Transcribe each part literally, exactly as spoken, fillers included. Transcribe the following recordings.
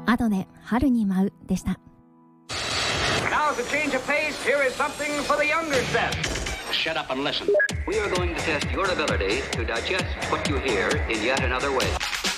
アドで春に舞うでした。 Now to change of pace, here is something for the younger set. Shut up and listen. We are going to test your ability to digest what you hear in yet another way.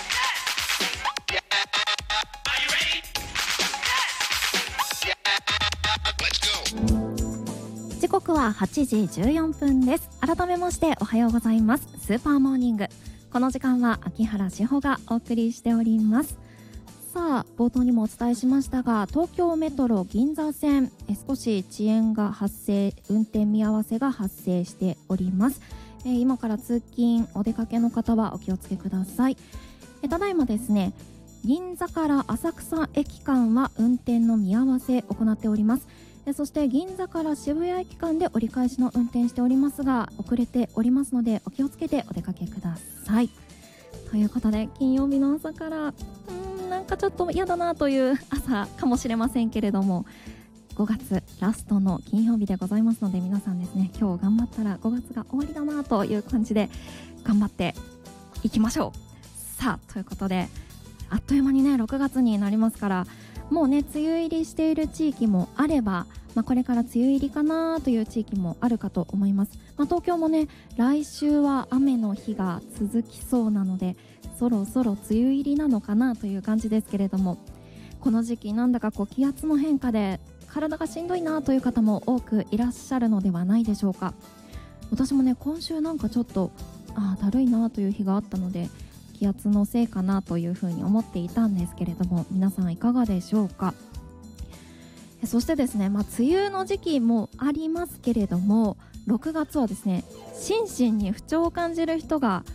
Let's go. 時刻ははちじじゅうよんぷんです。改めましておはようございます。スーパーモーニング、この時間は秋原志保がお送りしております。さあ、冒頭にもお伝えしましたが、東京メトロ銀座線、え少し遅延が発生、運転見合わせが発生しております。え今から通勤お出かけの方はお気をつけください。えただいまですね、銀座から浅草駅間は運転の見合わせ行っております。えそして銀座から渋谷駅間で折り返しの運転しておりますが、遅れておりますのでお気をつけてお出かけください。ということで、金曜日の朝からうーんなんかちょっと嫌だなという朝かもしれませんけれども、ごがつラストの金曜日でございますので、皆さんですね、今日頑張ったらごがつが終わりだなという感じで頑張っていきましょう。さあ、ということで、あっという間にねろくがつになりますから、もうね梅雨入りしている地域もあれば、まあ、これから梅雨入りかなという地域もあるかと思います。まあ、東京もね来週は雨の日が続きそうなので、そろそろ梅雨入りなのかなという感じですけれども、この時期なんだかこう気圧の変化で体がしんどいなという方も多くいらっしゃるのではないでしょうか。私もね今週なんかちょっとあだるいなという日があったので、気圧のせいかなというふうに思っていたんですけれども、皆さんいかがでしょうか。そしてですね、まあ、梅雨の時期もありますけれども、ろくがつはですね心身に不調を感じる人が